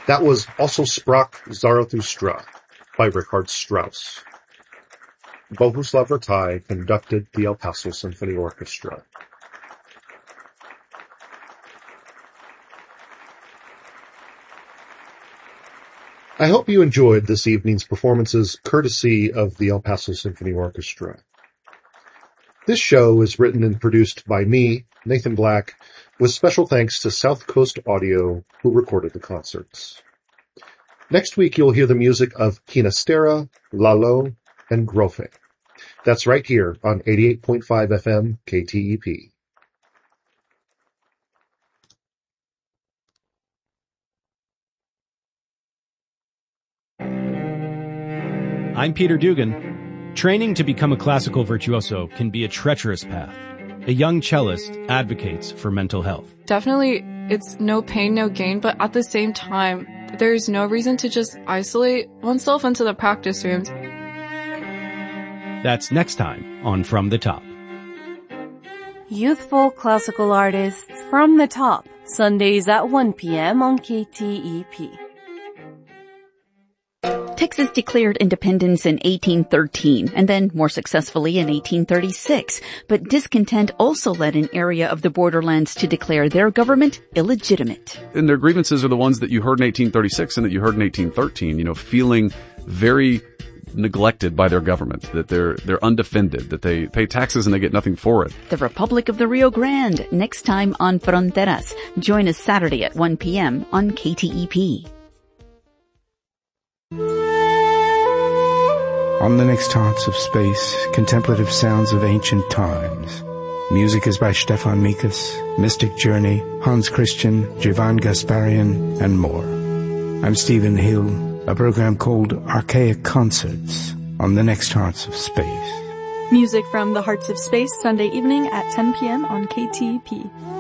That was Also sprach Zarathustra by Richard Strauss. Bohuslav Ratai conducted the El Paso Symphony Orchestra. I hope you enjoyed this evening's performances courtesy of the El Paso Symphony Orchestra. This show is written and produced by me, Nathan Black, with special thanks to South Coast Audio, who recorded the concerts. Next week you'll hear the music of Kinastera, Lalo, and Grofe. That's right here on 88.5 FM KTEP. I'm Peter Dugan. Training to become a classical virtuoso can be a treacherous path. A young cellist advocates for mental health. Definitely, it's no pain, no gain, but at the same time, there's no reason to just isolate oneself into the practice rooms. That's next time on From the Top. Youthful classical artists From the Top, Sundays at 1 p.m. on KTEP. Texas declared independence in 1813 and then more successfully in 1836. But discontent also led an area of the borderlands to declare their government illegitimate. And their grievances are the ones that you heard in 1836 and that you heard in 1813, feeling very neglected by their government, that they're undefended, that they pay taxes and they get nothing for it. The Republic of the Rio Grande, next time on Fronteras. Join us Saturday at 1 p.m. on KTEP. On the next Hearts of Space, contemplative sounds of ancient times. Music is by Stefan Mikas, Mystic Journey, Hans Christian, Jovan Gasparian, and more. I'm Stephen Hill, a program called Archaic Concerts on the next Hearts of Space. Music from the Hearts of Space, Sunday evening at 10 p.m. on KTEP.